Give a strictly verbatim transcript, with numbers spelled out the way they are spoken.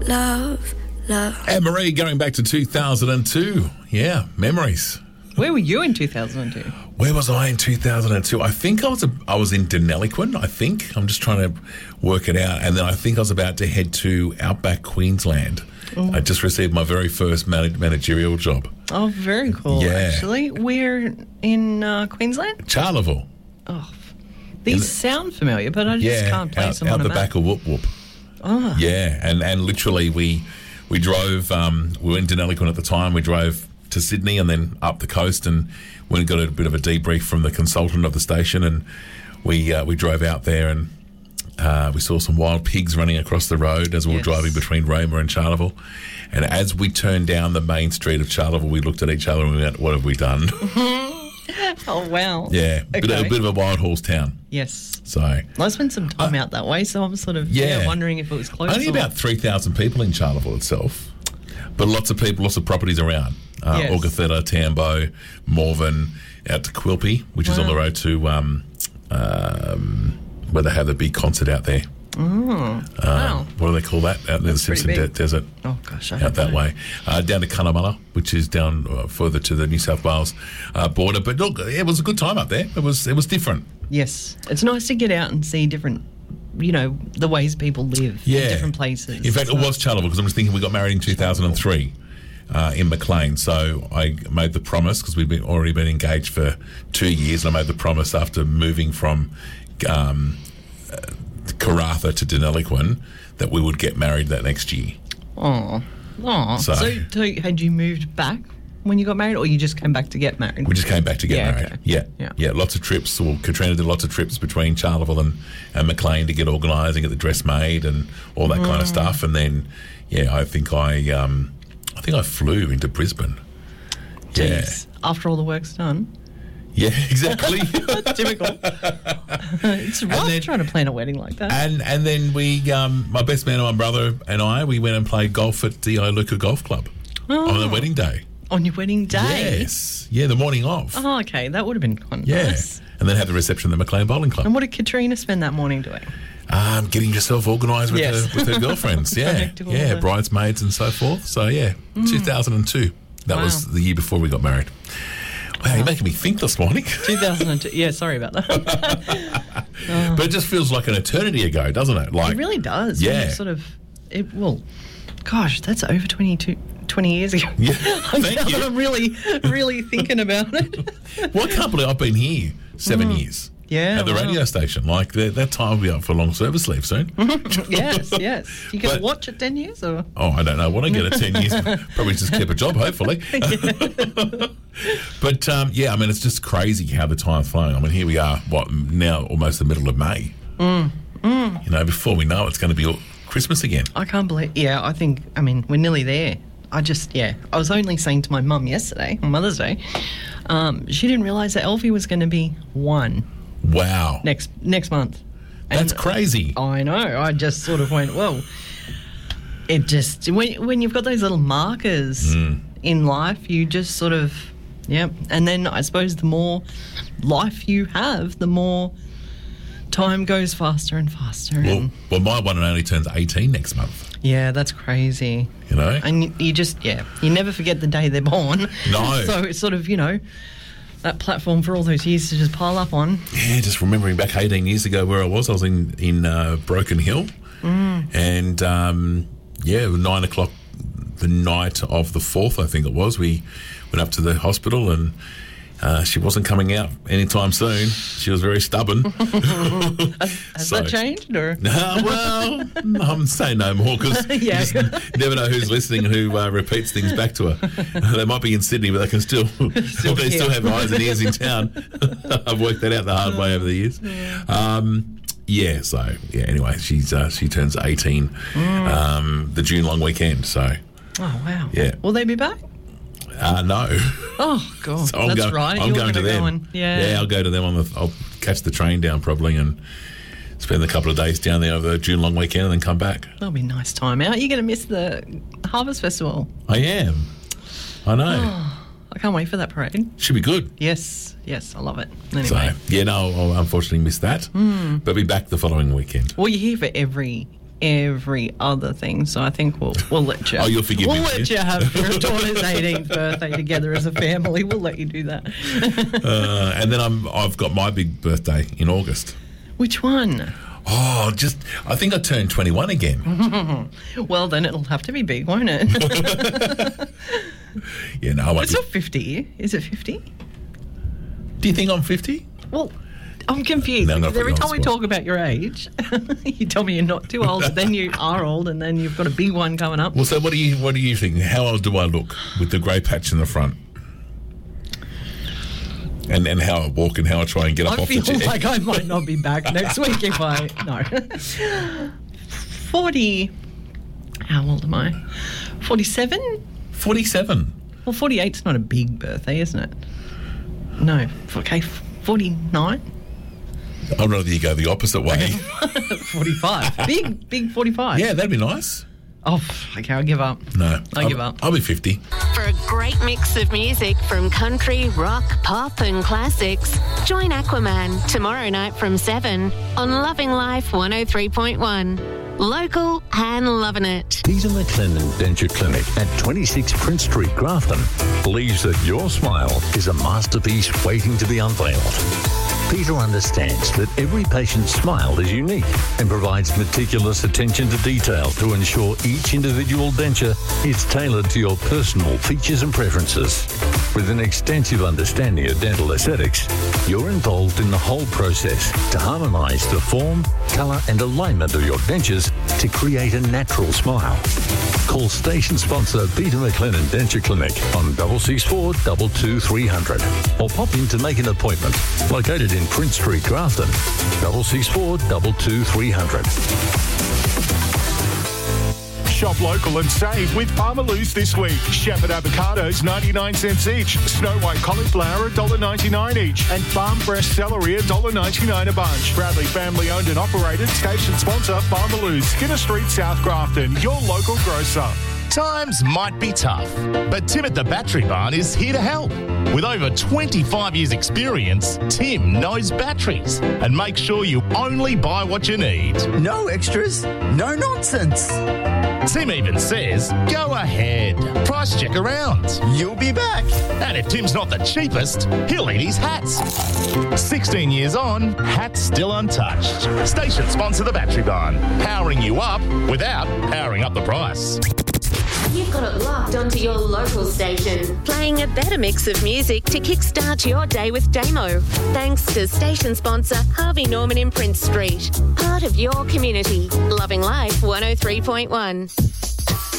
love, love. And Marie, going back to two thousand two. Yeah, memories. Where were you in two thousand two? Where was I in two thousand two? I think I was a, I was in Deniliquin, I think. I'm just trying to work it out. And then I think I was about to head to Outback Queensland. Oh. I just received my very first man- managerial job. Oh, very cool, Yeah. actually. We're in uh, Queensland? Charleville. Oh, these the- sound familiar, but I just Yeah, can't place out, them out on the a map. back of Whoop Whoop. Oh. Yeah, and, and literally we we drove, um, we were in Deniliquin at the time, we drove to Sydney and then up the coast, and we got a bit of a debrief from the consultant of the station, and we uh, we drove out there, and uh, we saw some wild pigs running across the road as we were Yes. driving between Roma and Charleville. And as we turned down the main street of Charleville, we looked at each other and we went, what have we done? Oh, wow. Yeah, bit, a Okay. bit of a wild horse town. Yes. So I spent some time out that way, so I'm sort of Yeah. yeah, wondering if it was close. only or- about three thousand people in Charleville itself, but lots of people, lots of properties around. Uh, Yes. Augatheta, Tambo, Morven, out to Quilpie, which is on Wow. the road to um, um, where they have the big concert out there. Oh, Uh, wow. What do they call that? Out in the That's pretty Simpson De- big. Desert. Oh, gosh. I Out don't that know. way, uh, down to Cunnamulla, which is down uh, further to the New South Wales uh, border. But look, it was a good time up there. It was it was different. Yes. It's nice to get out and see different, you know, the ways people live Yeah, in different places. In fact, So- it was Charleville because I'm just thinking we got married in two thousand three uh, in McLean. So I made the promise because we'd been already been engaged for two years, and I made the promise after moving from um, uh, Karratha to Deniliquin that we would get married that next year. Oh, oh. So- So, so had you moved back when you got married, or you just came back to get married? We just came back to get Yeah, married. okay. Yeah. Yeah. yeah, Lots of trips. Well, Katrina did lots of trips between Charleville and, and McLean to get organised and get the dress made and all that Mm. kind of stuff. And then, yeah, I think I, um, I think I flew into Brisbane. Yeah. Jeez. After all the work's done. Yeah, exactly. Typical. It's rough then- trying to plan a wedding like that. and and then we, um, my best man and my brother and I, we went and played golf at the Iluka Golf Club on the Oh. wedding day. On your wedding day? Yes. Yeah, the morning of. Oh, okay. That would have been quite yeah. nice. And then had the reception at the McLean Bowling Club. And what did Katrina spend that morning doing? Um, getting yourself organised with, Yes. her, with her girlfriends, yeah, Connecting all yeah, the- bridesmaids and so forth. So yeah, two thousand two. That Wow. was the year before we got married. Wow, you're making me think this morning. two thousand two. Yeah, sorry about that. But it just feels like an eternity ago, doesn't it? Like It really does. when Yeah. you Sort of. It well, gosh, that's over twenty-two, twenty years ago. Yeah, I'm, thank you. I'm really, really thinking about it. Well, I can't believe I've been here seven years. Mm. Yeah, at the wow. radio station. Like that, that time will be up for long service leave soon. yes, yes. You get But- to watch at ten years, or Oh, I don't know. When I get a ten years, probably just keep a job, hopefully. But um, yeah, I mean, it's just crazy how the time's flying. I mean, here we are, what now, almost the middle of May. Mm, You know, before we know it, it's going to be all Christmas again. I can't believe. Yeah, I think. I mean, we're nearly there. I just, yeah. I was only saying to my mum yesterday on Mother's Day, um, she didn't realise that Elfie was going to be one Wow, next next month. that's And crazy. I know. I just sort of went, well, it just, when, when you've got those little markers Mm. in life, you just sort of, yeah. And then I suppose the more life you have, the more time goes faster and faster. Well, and, well, my one and only turns eighteen next month. yeah, that's crazy. You know, And you, you just, yeah, you never forget the day they're born. No. So it's sort of, you know, that platform for all those years to just pile up on. yeah, just remembering back eighteen years ago where I was. I was in in uh, Broken Hill, Mm. and um, yeah, nine o'clock the night of the fourth, I think it was. We went up to the hospital, and uh, she wasn't coming out anytime soon. She was very stubborn. Has So- that changed? Or Uh, well, I'm saying no more because Yeah. you just never know who's listening and who uh, repeats things back to her. They might be in Sydney, but they can still, they still have eyes and ears in town. I've worked that out the hard way over the years. Um, yeah, so yeah. Anyway, she's uh, she turns eighteen um, the June long weekend. So oh wow, Yeah. Will they be back? uh, no, Oh god, so I'm that's going, right. I'm You're going to gonna them. go and- yeah, yeah, I'll go to them on the. I'll catch the train down probably and spend a couple of days down there over the June long weekend and then come back. that'll be a nice time out. You're going to miss the Harvest Festival. I am. I know. Oh, I can't wait for that parade. Should be good. Yes, yes, I love it. So, Anyway, yeah, no, I'll unfortunately miss that. Hmm. But be back the following weekend. well, you're here for every every other thing. So I think we'll we'll let you. Oh, you'll forgive we'll me. let you have your daughter's eighteenth birthday together as a family. We'll let you do that. uh, and then I'm I've got my big birthday in August. Which one? Oh, just I think I turned twenty-one again. Well, then it'll have to be big, won't it? Yeah, no, I won't It's be- not fifty. Is it fifty? Do you think I'm fifty? Well, I'm confused. No, I'm not because every putting you time on we the spot. talk about your age, you tell me you're not too old, but then you are old, and then you've got a big one coming up. Well, so what do you what do you think? How old do I look with the grey patch in the front? And and how I walk and how I try and get up I off feel the chair. like I might not be back next week if I no. Forty. How old am I? Forty-seven. Forty-seven. Well, forty-eight's not a big birthday, isn't it? No. Okay, forty-nine. I'd rather you go the opposite way. Forty-five. Big, big forty-five. Yeah, that'd be nice. Oh, okay, I'll give up. No, I I'll, give up. I'll be fifty. For a great mix of music from country, rock, pop and classics, join Aquaman tomorrow night from seven on Loving Life one oh three point one. Local and loving it. Peter McLennan Denture Clinic at twenty-six Prince Street, Grafton, believes that your smile is a masterpiece waiting to be unveiled. Peter understands that every patient's smile is unique and provides meticulous attention to detail to ensure each individual denture is tailored to your personal features and preferences. With an extensive understanding of dental aesthetics, you're involved in the whole process to harmonise the form, colour and alignment of your dentures to create a natural smile. Call station sponsor Peter McLennan Denture Clinic on double six four two two three hundred or pop in to make an appointment. Located in Prince Street, Grafton, double six four two two three hundred. Shop local and save with Parmalou's this week. Shepherd avocados ninety-nine cents each. Snow White cauliflower one dollar ninety-nine each. And farm fresh celery one dollar ninety-nine a bunch. Proudly family owned and operated. Station sponsor Parmalou's, Skinner Street, South Grafton. Your local grocer. Times might be tough, but Tim at the Battery Barn is here to help. With over twenty-five years experience, Tim knows batteries and makes sure you only buy what you need. No extras, no nonsense. Tim even says, go ahead, price check around. You'll be back. And if Tim's not the cheapest, he'll eat his hats. sixteen years on, hats still untouched. Station sponsor the Battery Barn, powering you up without powering up the price. You've got it locked onto your local station, playing a better mix of music to kickstart your day with Damo. Thanks to station sponsor Harvey Norman in Prince Street. Part of your community. Loving Life one oh three point one.